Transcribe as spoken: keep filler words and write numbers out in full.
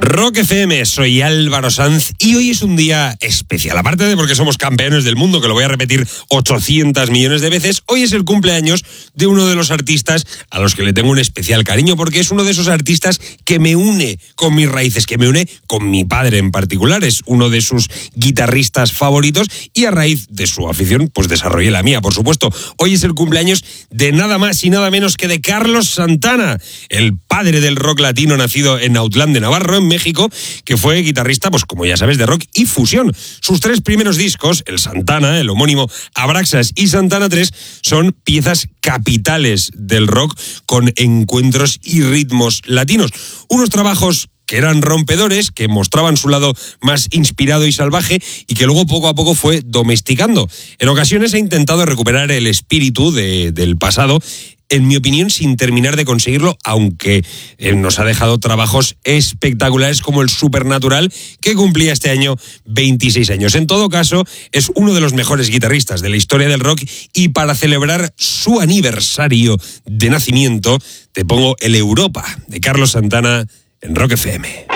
Rock F M, soy Álvaro Sanz y hoy es un día especial. Aparte de porque somos campeones del mundo, que lo voy a repetir ochocientos millones de veces, hoy es el cumpleaños de uno de los artistas a los que le tengo un especial cariño, porque es uno de esos artistas que me une con mis raíces, que me une con mi padre en particular. Es uno de sus guitarristas favoritos y a raíz de su afición, pues desarrollé la mía, por supuesto. Hoy es el cumpleaños de nada más y nada menos que de Carlos Santana, el padre del rock latino, nacido en Autlán de Navarro, en México, que fue guitarrista, pues como ya sabes, de rock y fusión. Sus tres primeros discos, el Santana, el homónimo Abraxas y Santana tres, son piezas capitales del rock con encuentros y ritmos latinos. Unos trabajos que eran rompedores, que mostraban su lado más inspirado y salvaje y que luego poco a poco fue domesticando. En ocasiones ha intentado recuperar el espíritu de, del pasado, en mi opinión, sin terminar de conseguirlo, aunque eh, nos ha dejado trabajos espectaculares como el Supernatural, que cumplía este año veintiséis años. En todo caso, es uno de los mejores guitarristas de la historia del rock y para celebrar su aniversario de nacimiento, te pongo el Europa de Carlos Santana en Rock F M.